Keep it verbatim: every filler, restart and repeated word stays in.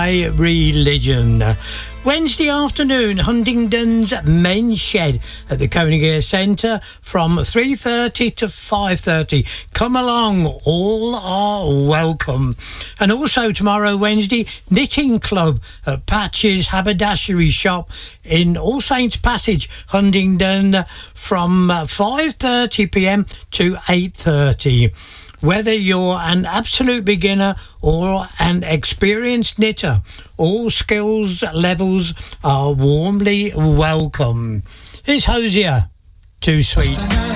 Religion. Wednesday afternoon, Huntingdon's Men's Shed at the Koeniger Centre from three thirty to five thirty. Come along, all are welcome. And also tomorrow, Wednesday, Knitting Club at Patch's Haberdashery Shop in All Saints Passage, Huntingdon, from five thirty p m to eight thirty. Whether you're an absolute beginner or an experienced knitter, all skills levels are warmly welcome. Here's Hosier, Too Sweet.